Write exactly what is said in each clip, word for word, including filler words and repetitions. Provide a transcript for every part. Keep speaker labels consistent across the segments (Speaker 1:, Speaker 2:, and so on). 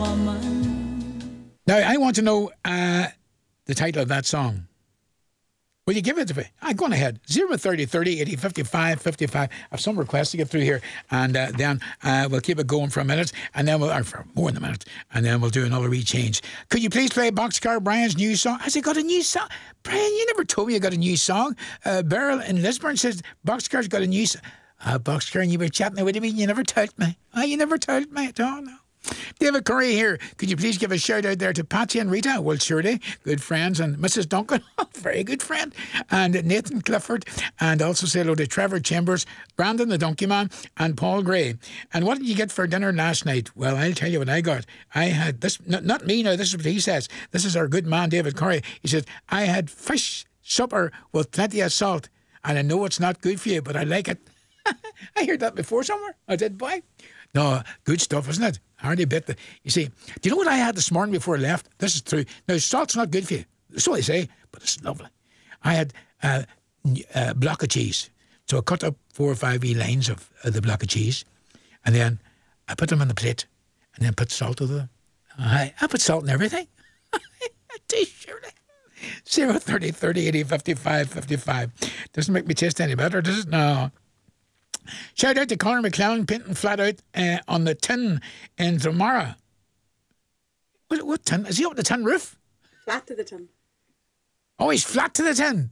Speaker 1: Now, I want to know uh, the title of that song. Will you give it to me? Ah, go on ahead. zero thirty thirty eighty fifty-five fifty-five. I have some requests to get through here, and uh, then uh, we'll keep it going for a minute, and then we'll, or for more than a minute, and then we'll do another rechange. Could you please play Boxcar Brian's new song? Has he got a new song? Brian, you never told me you got a new song. Uh, Beryl in Lisburn says Boxcar's got a new song. Uh, Boxcar, and you were chatting with me, you never told me. Oh, you never told me at all, no. David Curry here. Could you please give a shout out there to Patsy and Rita? Well, surely. Good friends. And Missus Duncan, very good friend. And Nathan Clifford. And also say hello to Trevor Chambers, Brandon the Donkey Man, and Paul Gray. And what did you get for dinner last night? Well, I'll tell you what I got. I had this, not, not me now, this is what he says. This is our good man, David Curry. He says, I had fish supper with plenty of salt. And I know it's not good for you, but I like it. I heard that before somewhere. I did, boy. No, good stuff, isn't it? Hardly a bit. The, you see, do you know what I had this morning before I left? This is true. Now, salt's not good for you. That's what they say, but it's lovely. I had uh, a block of cheese. So I cut up four or five wee lines of uh, the block of cheese, and then I put them on the plate, and then put salt over them. I, I put salt in everything. I do, surely. zero thirty thirty eighty fifty-five fifty-five. Doesn't make me taste any better, does it? No. Shout out to Conor McClellan painting flat out uh, on the tin in Dromara. What, what tin? Is he up the tin roof?
Speaker 2: Flat to the tin.
Speaker 1: Oh, he's flat to the tin.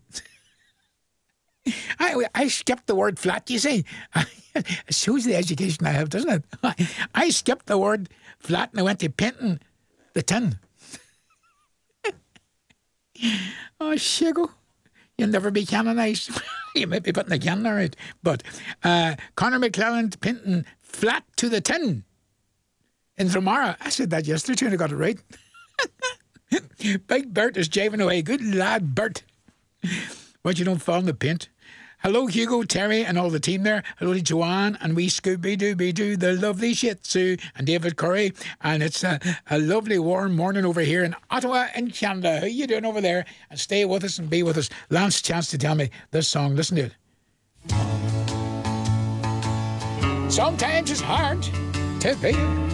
Speaker 1: I I skipped the word flat, you see. It shows the education I have, doesn't it? I skipped the word flat and I went to painting the tin. Oh, Shigo. You'll never be canonised. You might be putting the can there out. But uh, Conor McClellan painting flat to the tin in Dromara. I said that yesterday and I got it right. Big Bert is jiving away. Good lad, Bert. But you don't fall in the paint. Hello, Hugo, Terry, and all the team there. Hello to Joanne and wee Scooby-Dooby-Doo, the lovely Shih Tzu, and David Curry. And it's a, a lovely warm morning over here in Ottawa in Canada. How you doing over there? And stay with us and be with us. Last chance to tell me this song. Listen to it. Sometimes it's hard to be